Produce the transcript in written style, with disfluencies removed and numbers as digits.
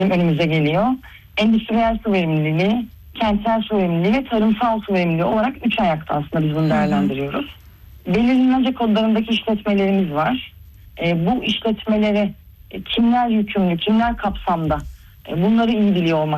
önümüze geliyor. Endüstriyel su verimliliği, kentsel su verimliliği ve tarımsal su verimliliği olarak 3 ayakta aslında biz bunu değerlendiriyoruz. Belirlenecek kodlarındaki işletmelerimiz var. Bu işletmelere kimler yükümlü, kimler kapsamda bunları iyi biliyor olmak